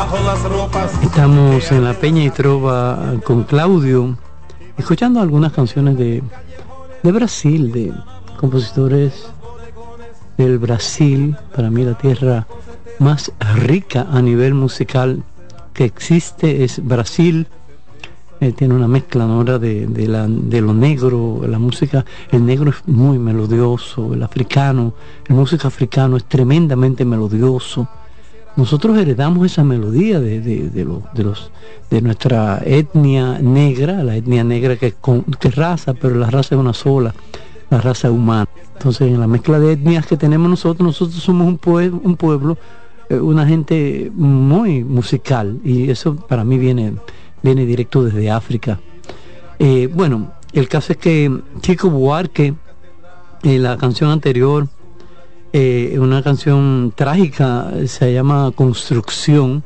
Estamos en la Peña y Trova con Claudio, escuchando algunas canciones de Brasil, de compositores del Brasil. Para mí la tierra más rica a nivel musical que existe es Brasil. Tiene una mezcla, ¿no?, de lo negro, la música. El negro es muy melodioso, el músico africano es tremendamente melodioso. Nosotros heredamos esa melodía de nuestra etnia negra, la etnia negra que es raza, pero la raza es una sola, la raza humana. Entonces, en la mezcla de etnias que tenemos nosotros somos un pueblo, una gente muy musical, y eso para mí viene directo desde África. Bueno, el caso es que Chico Buarque, la canción anterior, una canción trágica, se llama Construcción.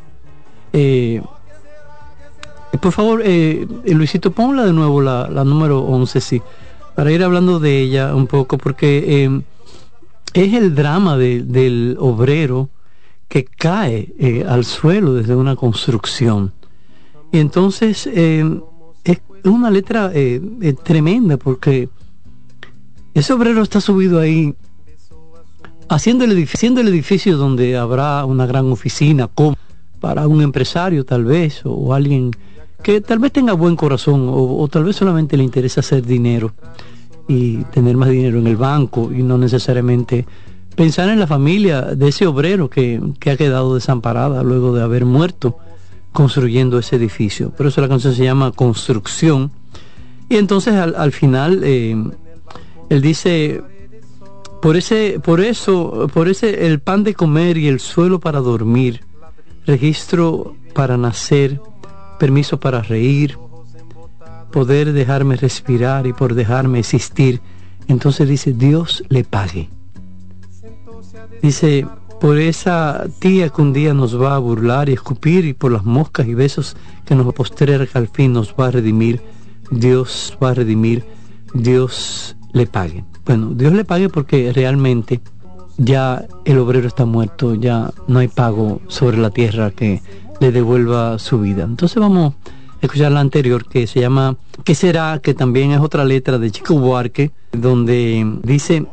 Por favor, Luisito, ponla de nuevo, la número 11, sí, para ir hablando de ella un poco, porque es el drama del obrero que cae al suelo desde una construcción. Y entonces es una letra tremenda, porque ese obrero está subido ahí haciendo el edificio donde habrá una gran oficina, como para un empresario tal vez, o alguien que tal vez tenga buen corazón, o tal vez solamente le interesa hacer dinero y tener más dinero en el banco, y no necesariamente pensar en la familia de ese obrero que ha quedado desamparada luego de haber muerto construyendo ese edificio. Por eso la canción se llama Construcción. Y entonces al final él dice: por ese el pan de comer y el suelo para dormir, registro para nacer, permiso para reír, poder dejarme respirar y por dejarme existir. Entonces dice: Dios le pague. Dice: por esa tía que un día nos va a burlar y escupir, y por las moscas y besos que nos posterga, que al fin nos va a redimir, Dios va a redimir, Dios le pague. Bueno, Dios le pague, porque realmente ya el obrero está muerto, ya no hay pago sobre la tierra que le devuelva su vida. Entonces vamos a escuchar la anterior, que se llama ¿Qué será?, que también es otra letra de Chico Buarque, donde dice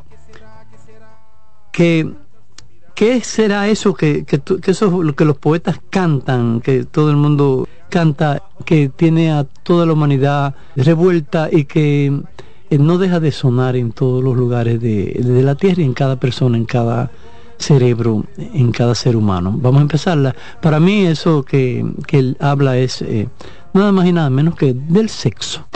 que ¿qué será eso que eso es lo que los poetas cantan, que todo el mundo canta, que tiene a toda la humanidad revuelta y que no deja de sonar en todos los lugares de la tierra, y en cada persona, en cada cerebro, en cada ser humano? Vamos a empezarla. Para mí eso que él habla es nada más y nada menos que del sexo.